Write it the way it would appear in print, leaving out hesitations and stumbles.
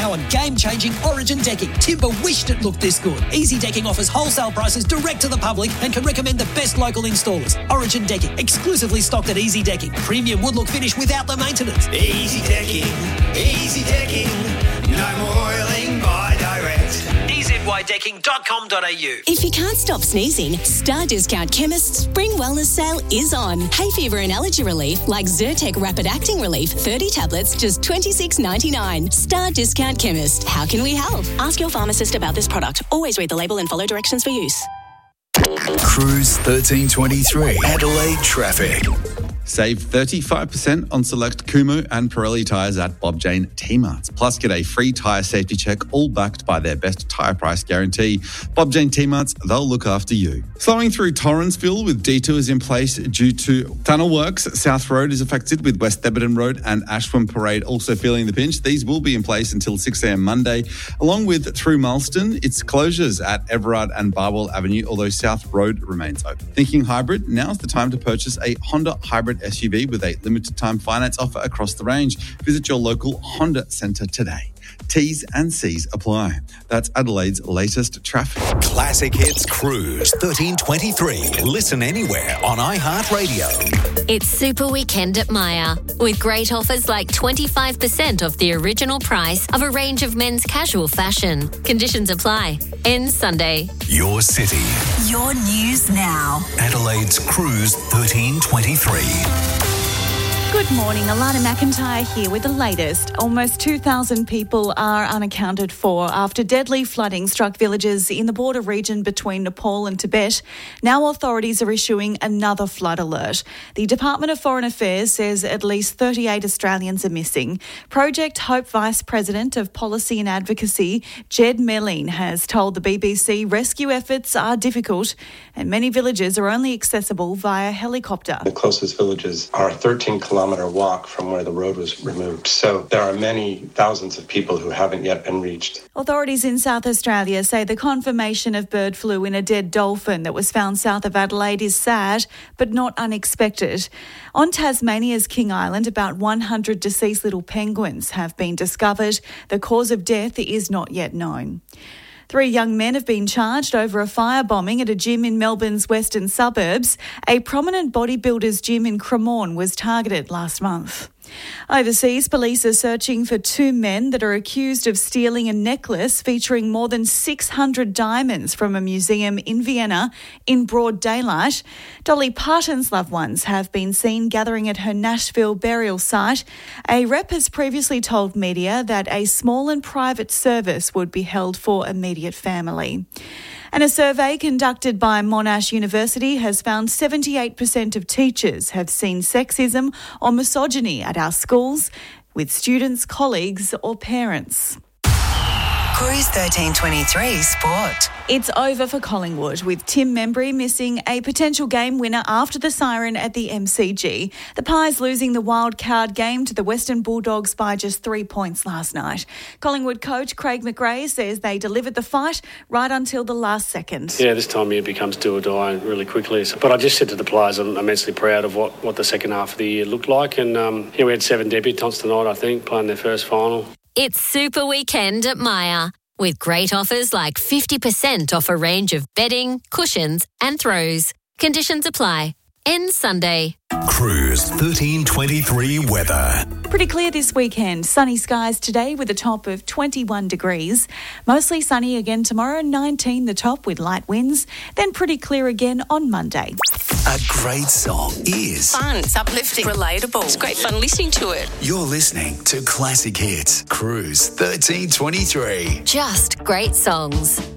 powered game-changing Origin decking. Timber wished it looked this good. Easy Decking offers wholesale prices direct to the public and can recommend the best local installers. Origin Decking, exclusively stocked at Easy Decking. Premium wood-look finish without the maintenance. Easy Decking, no more oiling by direct. EZYDecking.com.au. If you can't stop sneezing, Star Discount Chemist's Spring Wellness Sale is on. Hay fever and allergy relief like Zyrtec Rapid Acting Relief, 30 tablets, just $26.99. Star Discount Chemist. How can we help? Ask your pharmacist about this product. Always read the label and follow directions for use. Cruise 1323. Adelaide traffic. Save 35% on select Kumu and Pirelli tyres at Bob Jane T-Marts. Plus, get a free tyre safety check, all backed by their best tyre price guarantee. Bob Jane T-Marts, they'll look after you. Slowing through Torrensville with detours in place due to tunnel works. South Road is affected with West Theberton Road and Ashwin Parade also feeling the pinch. These will be in place until 6 a.m. Monday. Along with through Marston, it's closures at Everard and Barwell Avenue, although South Road remains open. Thinking hybrid? Now's the time to purchase a Honda hybrid SUV with a limited time finance offer across the range. Visit your local Honda centre today. T's and C's apply. That's Adelaide's latest traffic. Classic Hits Cruise 1323. Listen anywhere on iHeartRadio. It's Super Weekend at Myer, with great offers like 25% off the original price of a range of men's casual fashion. Conditions apply. Ends Sunday. Your city. Your news now. Adelaide's Cruise 1323. Good morning, Alana McIntyre here with the latest. Almost 2,000 people are unaccounted for after deadly flooding struck villages in the border region between Nepal and Tibet. Now authorities are issuing another flood alert. The Department of Foreign Affairs says at least 38 Australians are missing. Project Hope Vice President of Policy and Advocacy, Jed Meline, has told the BBC rescue efforts are difficult and many villages are only accessible via helicopter. The closest villages are 13 kilometre walk from where the road was removed. So there are many thousands of people who haven't yet been reached. Authorities in South Australia say the confirmation of bird flu in a dead dolphin that was found south of Adelaide is sad, but not unexpected. On Tasmania's King Island, about 100 deceased little penguins have been discovered. The cause of death is not yet known. 3 young men have been charged over a firebombing at a gym in Melbourne's western suburbs. A prominent bodybuilders' gym in Cremorne was targeted last month. Overseas, police are searching for 2 men that are accused of stealing a necklace featuring more than 600 diamonds from a museum in Vienna in broad daylight. Dolly Parton's loved ones have been seen gathering at her Nashville burial site. A rep has previously told media that a small and private service would be held for immediate family. And a survey conducted by Monash University has found 78% of teachers have seen sexism or misogyny at our schools, with students, colleagues or parents. Cruise 1323 Sport. It's over for Collingwood, with Tim Membry missing a potential game winner after the siren at the MCG. The Pies losing the wild card game to the Western Bulldogs by just 3 points last night. Collingwood coach Craig McRae says they delivered the fight right until the last second. Yeah, this time of year becomes do or die really quickly. But I just said to the players I'm immensely proud of what the second half of the year looked like. And we had 7 debutants tonight, I think, playing their first final. It's Super Weekend at Myer, with great offers like 50% off a range of bedding, cushions and throws. Conditions apply. Ends Sunday. Cruise 1323 weather. Pretty clear this weekend. Sunny skies today with a top of 21 degrees. Mostly sunny again tomorrow, 19 the top with light winds. Then pretty clear again on Monday. A great song is fun, it's uplifting, relatable. It's great fun listening to it. You're listening to Classic Hits Cruise 1323. Just great songs.